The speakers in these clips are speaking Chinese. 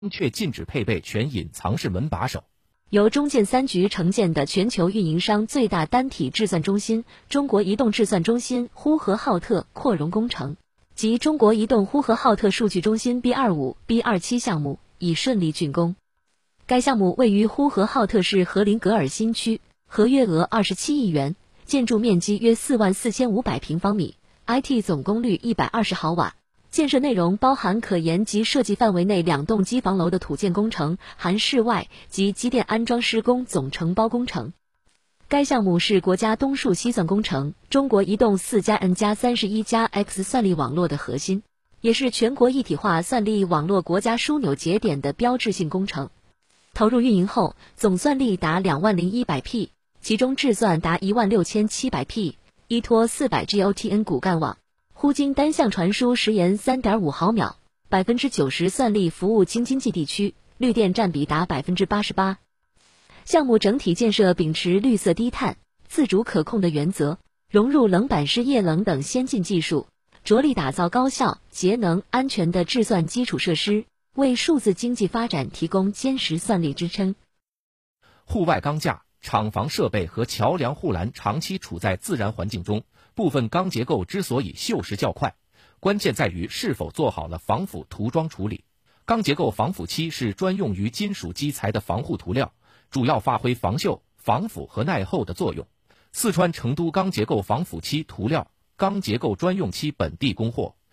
却禁止配备全隐藏式门把手。 由中建3局承建的全球运营商最大单体制算中心中国移动制算中心呼和浩特扩容工程及中国移动呼和浩特数据中心 B25、B27 项目已顺利竣工。该项目位于呼和浩特市和林格尔新区，合约额27亿元，建筑面积约44500平方米 ，IT 总功率120毫瓦。建设内容包含可研及设计范围内2栋机房楼的土建工程，含室外及机电安装施工总承包工程。该项目是国家东数西算工程、中国移动4+N+31+X 算力网络的核心，也是全国一体化算力网络国家枢纽节点的标志性工程。投入运营后，总算力达20100P， 其中制算达16700P， 依托400 GOTN 骨干网。呼经单向传输时延 3.5 毫秒，90%算力服务京津冀地区，绿电占比达 88%。项目整体建设秉持绿色低碳、自主可控的原则，融入冷板式液冷等先进技术，着力打造高效、节能、安全的制算基础设施，为数字经济发展提供坚实算力支撑。 户外钢架、厂房设备和桥梁护栏长期处在自然环境中，部分钢结构之所以锈蚀较快，关键在于是否做好了防腐涂装处理。钢结构防腐漆是专用于金属基材的防护涂料，主要发挥防锈、防腐和耐候的作用。四川成都钢结构防腐漆涂料钢结构专用漆本地供货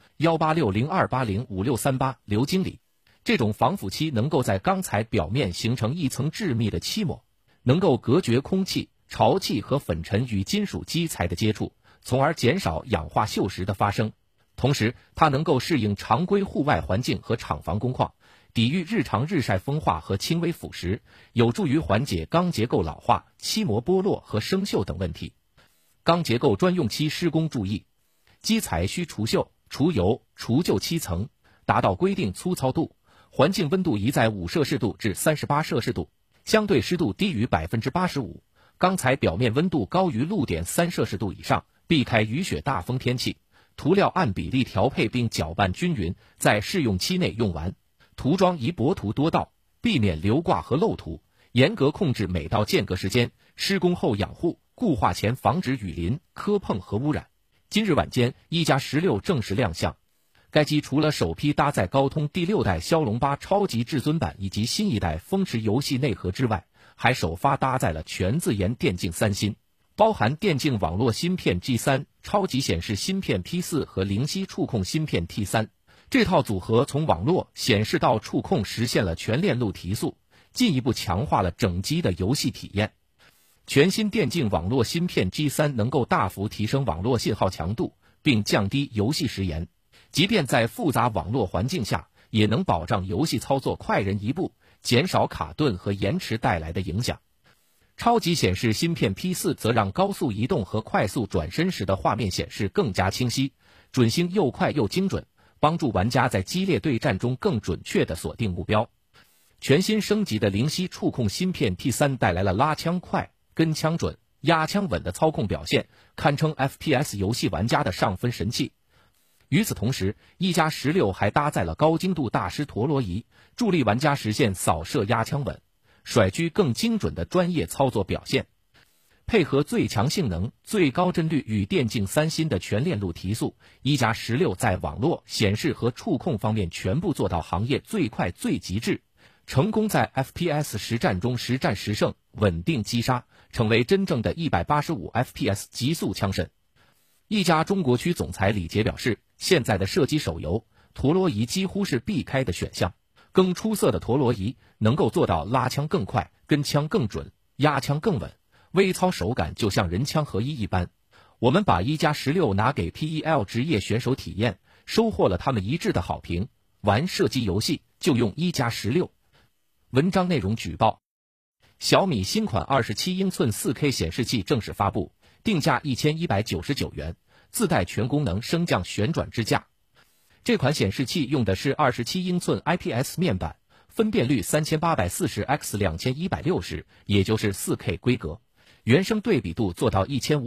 ，18602805638刘经理。这种防腐漆能够在钢材表面形成一层致密的漆膜，能够隔绝空气、潮气和粉尘与金属基材的接触，从而减少氧化锈蚀的发生。同时，它能够适应常规户外环境和厂房工况，抵御日常日晒风化和轻微腐蚀，有助于缓解钢结构老化、漆膜剥落和生锈等问题。钢结构专用漆施工注意：基材需除锈、除油、除旧漆层，达到规定粗糙度，环境温度宜在5摄氏度至38摄氏度，相对湿度低于 85%， 钢材表面温度高于露点3摄氏度以上，避开雨雪大风天气。涂料按比例调配并搅拌均匀，在试用期内用完。涂装宜薄涂多道，避免流挂和漏涂，严格控制每道间隔时间，施工后养护、固化前防止雨淋、磕碰和污染。今日晚间，1+16正式亮相。该机除了首批搭载高通第6代骁龙8超级至尊版以及新一代风驰游戏内核之外，还首发搭载了全自研电竞3芯，包含电竞网络芯片 G3、超级显示芯片 P4 和灵犀触控芯片 T3。这套组合从网络、显示到触控实现了全链路提速，进一步强化了整机的游戏体验。全新电竞网络芯片 G3 能够大幅提升网络信号强度，并降低游戏时延，即便在复杂网络环境下，也能保障游戏操作快人一步，减少卡顿和延迟带来的影响。超级显示芯片 P4 则让高速移动和快速转身时的画面显示更加清晰，准星又快又精准，帮助玩家在激烈对战中更准确地锁定目标。全新升级的灵犀触控芯片 T3 带来了拉枪快、跟枪准、压枪稳的操控表现，堪称 FPS 游戏玩家的上分神器。与此同时，1+16还搭载了高精度大师陀螺仪，助力玩家实现扫射压枪稳、甩狙更精准的专业操作表现。配合最强性能、最高帧率与电竞3芯的全链路提速，1+16在网络、显示和触控方面全部做到行业最快最极致，成功在 FPS 实战中实战实胜，稳定击杀，成为真正的185 FPS 极速枪神。一加中国区总裁李杰表示，现在的射击手游，陀螺仪几乎是必开的选项。更出色的陀螺仪能够做到拉枪更快、跟枪更准、压枪更稳，微操手感就像人枪合一一般。我们把1+16拿给 PEL 职业选手体验，收获了他们一致的好评。玩射击游戏就用1+16。文章内容举报：小米新款27英寸 4K 显示器正式发布，定价1199元，自带全功能升降旋转支架。这款显示器用的是27英寸 IPS 面板，分辨率 3840x2160， 也就是 4K 规格。原生对比度做到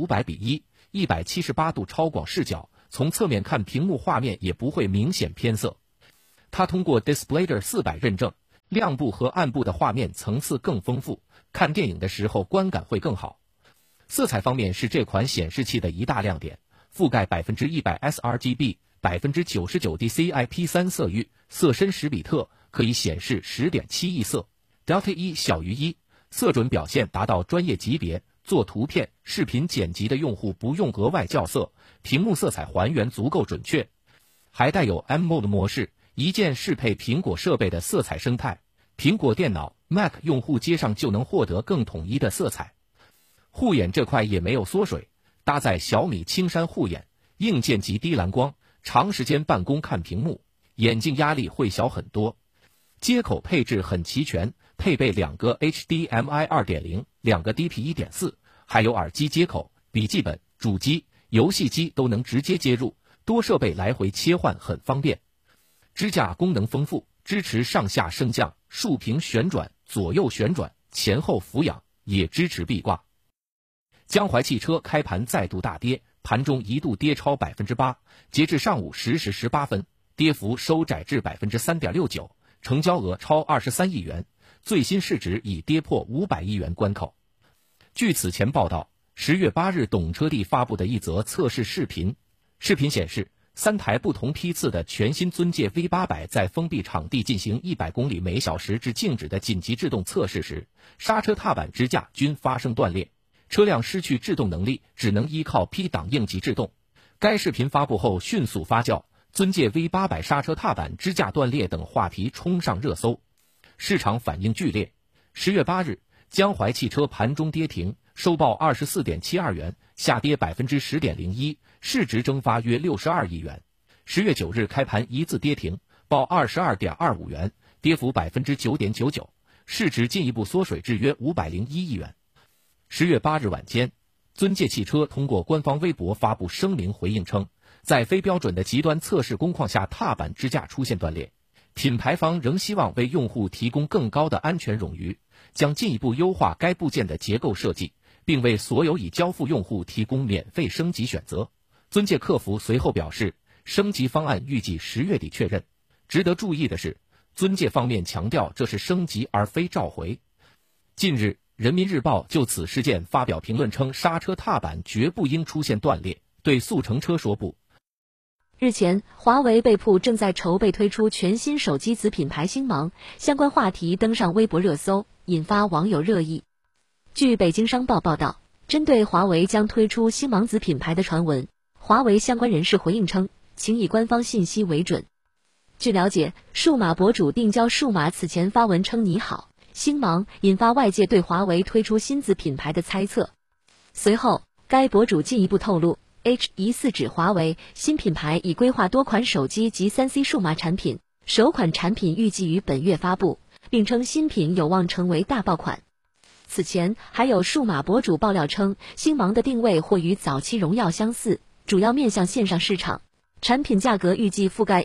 1500:1，178度超广视角，从侧面看屏幕画面也不会明显偏色。它通过 Displayer 400认证， 亮部和暗部的画面层次更丰富，看电影的时候观感会更好。色彩方面是这款显示器的一大亮点，覆盖100% sRGB、99% DCI-P3 色域，色深10比特，可以显示 10.7 亿色 ，Delta 1小于1，色准表现达到专业级别，做图片、视频剪辑的用户不用额外校色，屏幕色彩还原足够准确，还带有 M Mode 模式，一键适配苹果设备的色彩生态，苹果电脑、Mac 用户接上就能获得更统一的色彩。护眼这块也没有缩水，搭载小米青山护眼，硬件级低蓝光，长时间办公看屏幕，眼镜压力会小很多。接口配置很齐全，配备2个 HDMI 2.0、2个 DP 1.4，还有耳机接口，笔记本、主机、游戏机都能直接接入，多设备来回切换很方便。支架功能丰富，支持上下升降、竖屏旋转、左右旋转、前后俯仰，也支持壁挂。江淮汽车开盘再度大跌，盘中一度跌超 8%， 截至上午10时18分，跌幅收窄至 3.69%， 成交额超23亿元，最新市值已跌破500亿元关口。据此前报道，10月8日懂车帝发布的一则测试视频，视频显示3台不同批次的全新尊界 V800 在封闭场地进行100公里每小时至静止的紧急制动测试时，刹车踏板支架均发生断裂，车辆失去制动能力，只能依靠 P 档应急制动。该视频发布后迅速发酵，尊界 V800 刹车踏板支架断裂等话题冲上热搜，市场反应剧烈。10月8日，江淮汽车盘中跌停，收报 24.72 元，下跌 10.01%， 市值蒸发约62亿元。10月9日开盘一字跌停，报 22.25 元，跌幅 9.99%， 市值进一步缩水至约501亿元。10月8日晚间，尊界汽车通过官方微博发布声明回应称，在非标准的极端测试工况下，踏板支架出现断裂，品牌方仍希望为用户提供更高的安全冗余，将进一步优化该部件的结构设计，并为所有已交付用户提供免费升级选择。尊界客服随后表示，升级方案预计10月底确认。值得注意的是，尊界方面强调这是升级而非召回。近日，人民日报就此事件发表评论称，刹车踏板绝不应出现断裂，对速成车说不。 日前，华为被曝正在筹备推出全新手机子品牌星芒，相关话题登上微博热搜，引发网友热议。据北京商报报道，针对华为将推出星芒子品牌的传闻，华为相关人士回应称，请以官方信息为准。据了解，数码博主定焦数码此前发文称你好星芒，引发外界对华为推出新子品牌的猜测。随后，该博主进一步透露，H 疑似指华为新品牌已规划多款手机及 3C 数码产品，首款产品预计于本月发布，并称新品有望成为大爆款。此前还有数码博主爆料称，星芒的定位或与早期荣耀相似，主要面向线上市场，产品价格预计覆盖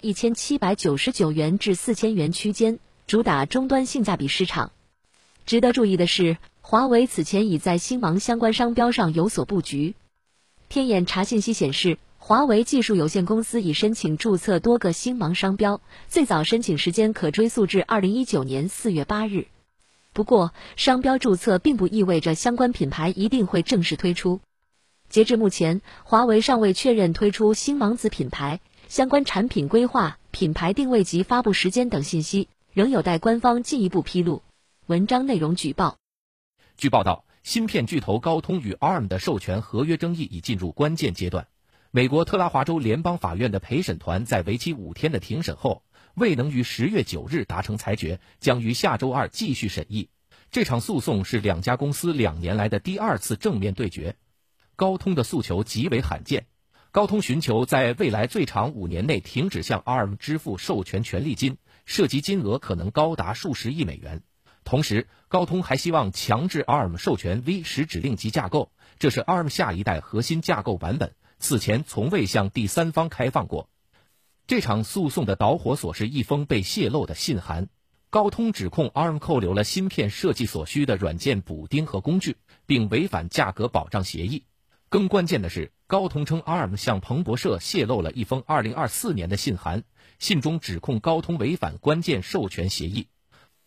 1799元至4000元区间，主打终端性价比市场。值得注意的是，华为此前已在星芒相关商标上有所布局。天眼查信息显示，华为技术有限公司已申请注册多个星芒商标，最早申请时间可追溯至2019年4月8日。不过，商标注册并不意味着相关品牌一定会正式推出。截至目前，华为尚未确认推出星芒子品牌，相关产品规划、品牌定位及发布时间等信息仍有待官方进一步披露。文章内容举报。 据报道，芯片巨头高通与 ARM 的授权合约争议已进入关键阶段。美国特拉华州联邦法院的陪审团在为期5天的庭审后，未能于10月9日达成裁决，将于下周2继续审议。这场诉讼是两家公司2年来的第2次正面对决。高通的诉求极为罕见，高通寻求在未来最长5年内停止向 ARM 支付授权权利金，涉及金额可能高达数十亿美元。同时，高通还希望强制 ARM 授权 V10 指令集架构，这是 ARM 下一代核心架构版本，此前从未向第三方开放过。这场诉讼的导火索是一封被泄露的信函。高通指控 ARM 扣留了芯片设计所需的软件补丁和工具，并违反价格保障协议。更关键的是，高通称 ARM 向彭博社泄露了一封2024年的信函，信中指控高通违反关键授权协议。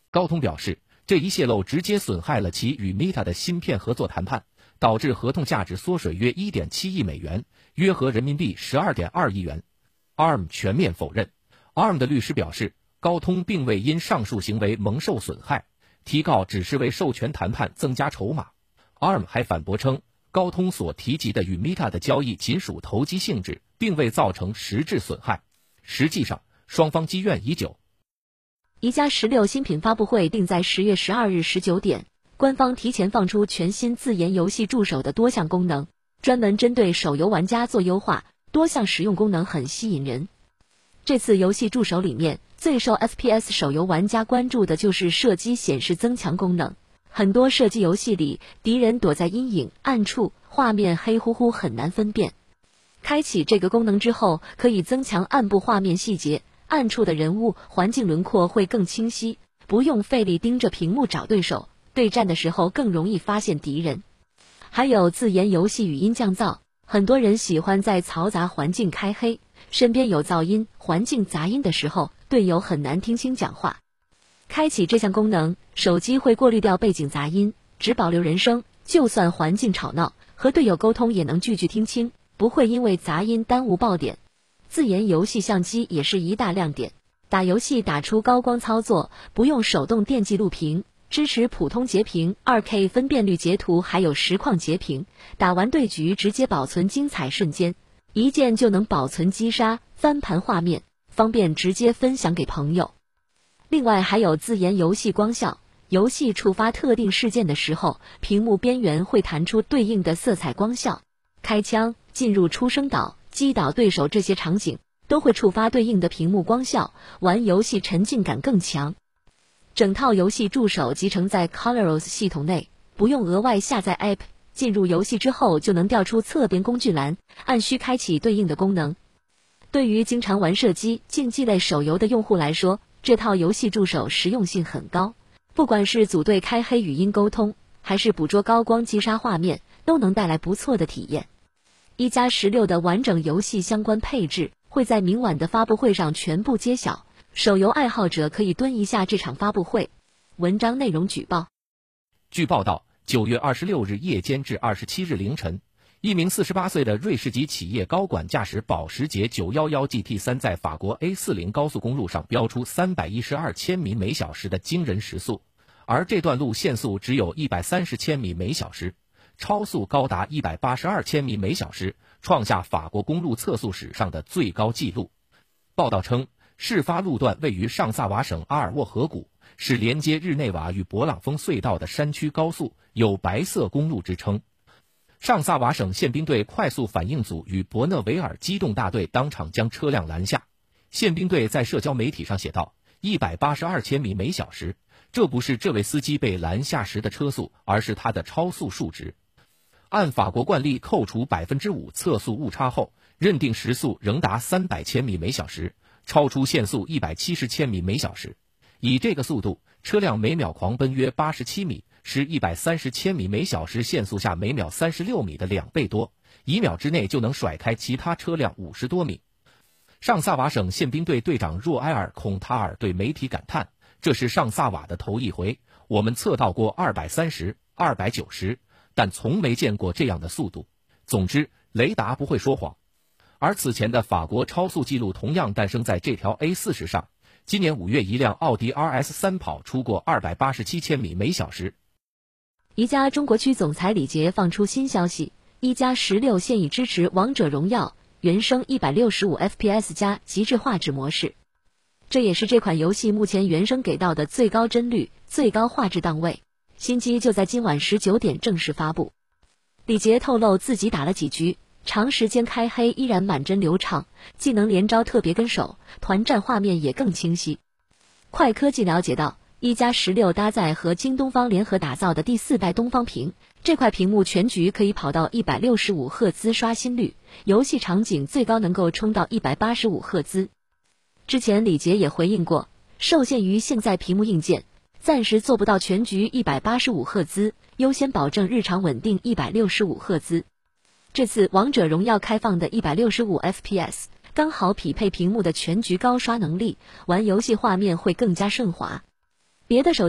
高通表示，这一泄露直接损害了其与 Meta 的芯片合作谈判，导致合同价值缩水约 1.7 亿美元，约合人民币12.2亿元。ARM 全面否认。ARM 的律师表示，高通并未因上述行为蒙受损害，提告只是为授权谈判增加筹码。ARM 还反驳称，高通所提及的与 Meta 的交易仅属投机性质，并未造成实质损害。实际上，双方积怨已久。 宜家16新品发布会定在10月12日19点，官方提前放出全新自研游戏助手的多项功能，专门针对手游玩家做优化，多项实用功能很吸引人。这次游戏助手里面，最受 FPS 手游玩家关注的就是射击显示增强功能。很多射击游戏里，敌人躲在阴影、暗处，画面黑乎乎，很难分辨。开启这个功能之后，可以增强暗部画面细节，暗处的人物、环境轮廓会更清晰，不用费力盯着屏幕找对手，对战的时候更容易发现敌人。还有自研游戏语音降噪，很多人喜欢在嘈杂环境开黑，身边有噪音、环境杂音的时候，队友很难听清讲话。开启这项功能，手机会过滤掉背景杂音，只保留人声，就算环境吵闹，和队友沟通也能句句听清，不会因为杂音耽误爆点。自研游戏相机也是一大亮点，打游戏打出高光操作，不用手动电记录屏，支持普通截屏、2K 分辨率截图，还有实况截屏，打完对局直接保存精彩瞬间，一键就能保存击杀、翻盘画面，方便直接分享给朋友。另外还有自研游戏光效，游戏触发特定事件的时候，屏幕边缘会弹出对应的色彩光效，开枪、进入出生岛、击倒对手这些场景都会触发对应的屏幕光效，玩游戏沉浸感更强。整套游戏助手集成在 ColorOS 系统内，不用额外下载 App， 进入游戏之后就能调出侧边工具栏，按需开启对应的功能。对于经常玩射击、竞技类手游的用户来说，这套游戏助手实用性很高，不管是组队开黑语音沟通，还是捕捉高光击杀画面，都能带来不错的体验。一加16的完整游戏相关配置会在明晚的发布会上全部揭晓，手游爱好者可以蹲一下这场发布会。文章内容举报。 据报道，9月26日夜间至27日凌晨，一名48岁的瑞士籍企业高管驾驶保时捷911 GT3 在法国 A40 高速公路上飙出312千米每小时的惊人时速，而这段路限速只有130千米每小时，超速高达182千米每小时，创下法国公路测速史上的最高纪录。报道称，事发路段位于上萨瓦省阿尔沃河谷，是连接日内瓦与勃朗峰隧道的山区高速，有白色公路之称。上萨瓦省宪兵队快速反应组与伯讷维尔机动大队当场将车辆拦下。宪兵队在社交媒体上写道，182千米每小时，这不是这位司机被拦下时的车速，而是他的超速数值。按法国惯例扣除 5% 测速误差后，认定时速仍达300千米每小时，超出限速170千米每小时。以这个速度，车辆每秒狂奔约87米，是130千米每小时限速下每秒36米的2倍多，1秒之内就能甩开其他车辆50多米。上萨瓦省宪兵队队长若埃尔·孔塔尔对媒体感叹，这是上萨瓦的头一回，我们测到过230、290，但从没见过这样的速度。总之，雷达不会说谎。而此前的法国超速纪录同样诞生在这条 A40 上，今年5月一辆奥迪 RS3 跑出过287千米每小时。 宜家中国区总裁李杰放出新消息，一加16现已支持王者荣耀原生165 FPS 加极致画质模式，这也是这款游戏目前原生给到的最高帧率、最高画质档位。新机就在今晚19点正式发布。李杰透露自己打了几局，长时间开黑依然满帧流畅，技能连招特别跟手，团战画面也更清晰。快科技了解到，一加16搭载和京东方联合打造的第4代东方屏，这块屏幕全局可以跑到165赫兹刷新率，游戏场景最高能够冲到185赫兹。之前李杰也回应过，受限于现在屏幕硬件，暂时做不到全局185赫兹，优先保证日常稳定165赫兹。这次王者荣耀开放的165 FPS 刚好匹配屏幕的全局高刷能力，玩游戏画面会更加顺滑。 别的手